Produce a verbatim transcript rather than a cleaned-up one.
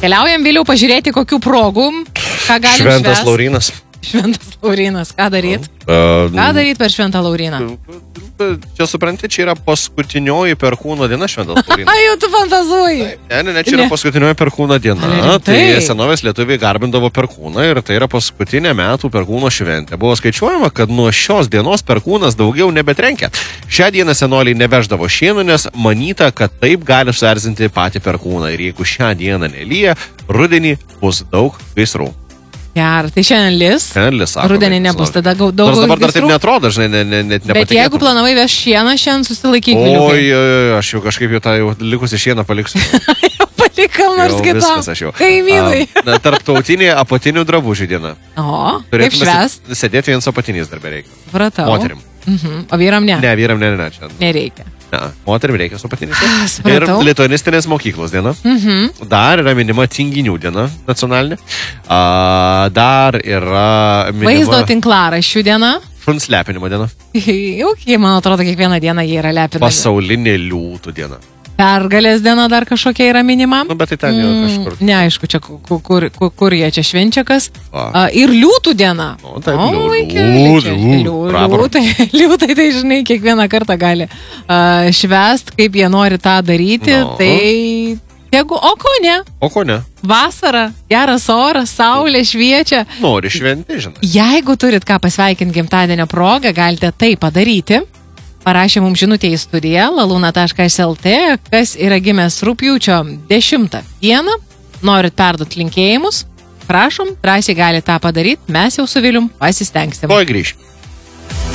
Keliaujam vėliau pažiūrėti, kokių progų, ką galim Šventas švęst. Laurinas. Šventas Laurinas, ką daryt? Uh, Ką daryt per Šventą Lauriną? Čia supranti, čia yra paskutinioji perkūno diena Šventas Laurinas. Ai, jau tu fantazuoji. Ne, ne, ne, čia yra Ne. paskutinioji perkūno diena. Ale Tai rimtai? senovės lietuviai garbindavo perkūną ir tai yra paskutinė metų perkūno šventė. Buvo skaičiuojama, kad nuo šios dienos perkūnas daugiau nebetrenkia. Šią dieną senoliai neveždavo šienų, nes manyta, kad taip gali suerzinti patį perkūną. Ir jeigu šią dieną nelyja, rudenį bus daug gaisrų. Gerai, tai šiandien lis. Šiandien lis, sako, Rudenį vaikas, nebus, laukia. tada gau- daug Nors dabar dar taip gaisrų. netrodo, žinai, ne, ne, net Bet nepatikėtum. jeigu planavai veš šieną, šiandien susilaikyk. Oi, Viliukai. oi, oi, aš jau kažkaip jau tą jau likusi šieną paliksiu. Palikam nors Jau kitam. viskas aš jau. Kaimynai. A, na, tarptautinė apatinių drabužių diena. O, kaip Turėtume švęst? sė- Sėdėti viens apatiniais darbė reikia. Supratau. Moterim. Mhm. O vyram ne? Ne, vyram ne, ne, ne. Čia. Nereikia. Ne, moterim reikia su apatiniais. Ah, Ir supratau. lituanistinės mokyklos diena. Mhm. Dar yra minima tinginių diena nacionalinė. A, dar yra Vaizdo minima tinklaraščių diena. šuns lepinimo diena. Jau, man atrodo, kiekvieną dieną jie yra lepinami. Pasaulinė liūtų diena. Pergalės diena dar kažkokia yra minima. Nu, bet tai ten jau kažkur. Mm, neaišku, čia kur, kur, kur, kur jie čia švenčia kas. Va. A, ir liūtų diena. O, taip, O, liū- vaikeli, liū- čia liū- liū- bravo. Liūtai, liūtai, tai žinai, kiekvieną kartą gali uh, švest, kaip jie nori tą daryti. No. Tai jeigu, o ko ne? O ko ne? Vasara, geras oras, saulė šviečia. Nori šventi, žinai. Jeigu turit ką pasveikinti gimtadienio progą, galite tai padaryti. Parašė mums žinutę į studiją laluna taškas lt, kas yra gimęs rugpjūčio dešimtą dieną. Norit perduoti linkėjimus? Prašom, drąsiai galite tą padaryti, mes jau su Vilium pasistengsim. Tuoj grįš.